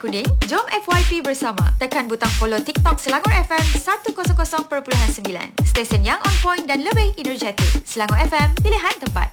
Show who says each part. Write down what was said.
Speaker 1: kuning? Jom FYP bersama. Tekan butang follow TikTok Selangor FM 100.9. Stesen yang on point dan lebih energetik. Selangor FM, pilihan tempat.